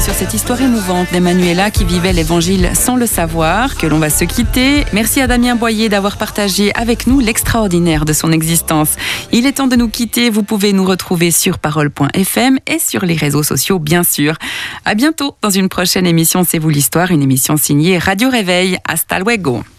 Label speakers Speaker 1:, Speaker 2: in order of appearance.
Speaker 1: sur cette histoire émouvante d'Emmanuela qui vivait l'évangile sans le savoir, que l'on va se quitter. Merci à Damien Boyer d'avoir partagé avec nous l'extraordinaire de son existence. Il est temps de nous quitter. Vous pouvez nous retrouver sur parole.fm et sur les réseaux sociaux, bien sûr. À bientôt dans une prochaine émission C'est vous l'histoire, une émission signée Radio Réveil. Hasta luego.